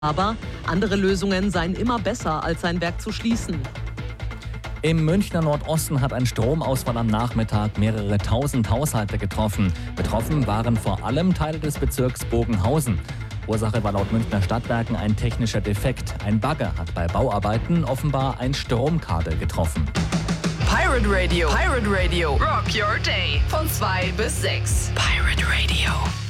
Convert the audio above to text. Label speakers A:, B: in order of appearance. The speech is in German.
A: Aber andere Lösungen seien immer besser, als ein Werk zu schließen.
B: Im Münchner Nordosten hat ein Stromausfall am Nachmittag mehrere tausend Haushalte getroffen. Betroffen waren vor allem Teile des Bezirks Bogenhausen. Ursache war laut Münchner Stadtwerken ein technischer Defekt. Ein Bagger hat bei Bauarbeiten offenbar ein Stromkabel getroffen.
C: Pirate Radio. Pirate Radio. Rock your day. Von 2 bis 6. Pirate Radio.